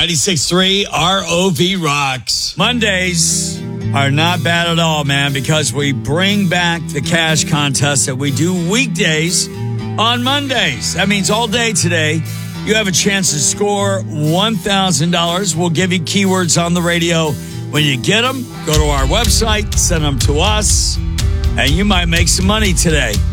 96.3 ROV rocks. Mondays are not bad at all, man, because we bring back the cash contest that we do weekdays on Mondays. That means all day today, you have a chance to score $1,000. We'll give you keywords on the radio. When you get them, go to our website, send them to us, and you might make some money today.